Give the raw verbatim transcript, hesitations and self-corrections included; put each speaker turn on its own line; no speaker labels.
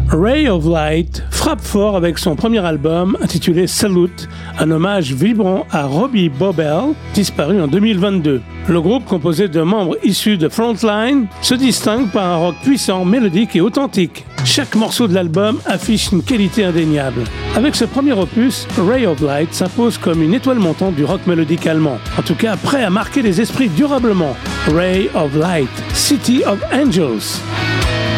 Ray of Light frappe fort avec son premier album intitulé Salute, un hommage vibrant à Robbie Bobel, disparu en deux mille vingt-deux. Le groupe, composé de membres issus de Frontline, se distingue par un rock puissant, mélodique et authentique. Chaque morceau de l'album affiche une qualité indéniable. Avec ce premier opus, Ray of Light s'impose comme une étoile montante du rock mélodique allemand. En tout cas, prêt à marquer les esprits durablement. Ray of Light, City of Angels.